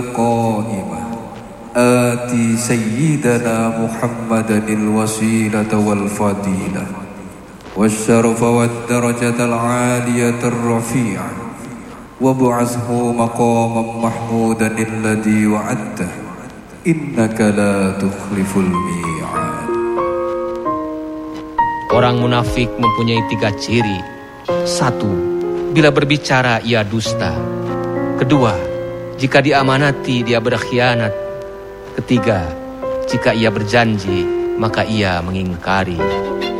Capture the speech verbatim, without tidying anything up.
قائمة آتي سيدنا محمدا الوسيلة والفضيلة والشرف والدرجة العالية الرفيعة وابعثه مقاما محمودا الذي وعدته إنك لا تخلف الميعاد. Orang munafik mempunyai tiga ciri. Satu, bila berbicara ia dusta. Kedua, jika diamanati dia berkhianat. Ketiga, jika ia berjanji maka ia mengingkari.